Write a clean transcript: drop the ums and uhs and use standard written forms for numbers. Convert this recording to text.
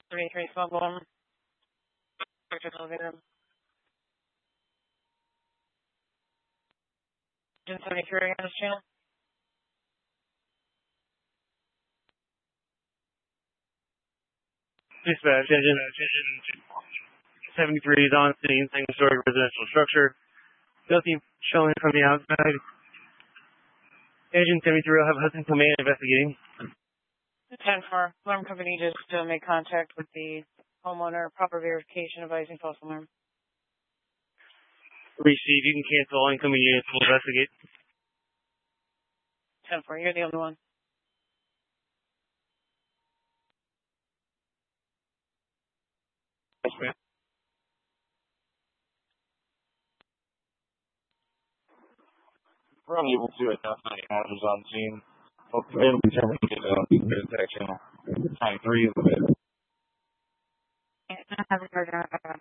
33 small bomb. Victor's elevator. Engine 73 on this channel. Dispatch, engine 73 is on scene, single-story residential structure. Nothing showing from the outside. Engine 73 will have Hudson come in investigating. 10-4. Alarm company just make contact with the homeowner. Proper verification advising false alarm. Receive. You can cancel all incoming units. We'll investigate. 10-4. You're the only one. Yes, ma'am. We're unable to identify any hazards on scene. It'll be terminated detection. 93 is the bit. Hazard